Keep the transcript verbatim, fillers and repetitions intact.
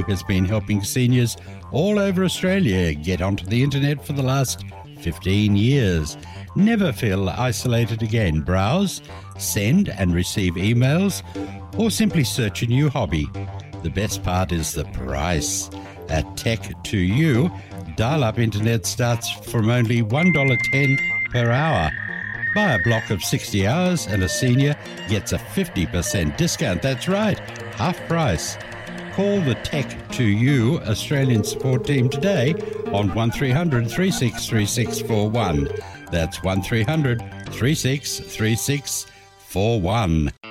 has been helping seniors all over Australia get onto the internet for the last fifteen years. Never feel isolated again. Browse, send and receive emails, or simply search a new hobby. The best part is the price. At Tech to You, dial-up internet starts from only one dollar ten per hour. Buy a block of sixty hours and a senior gets a fifty percent discount. That's right, half price. Call the Tech to You Australian support team today on one three hundred, three six three six four one. That's one three hundred, three six three six four one.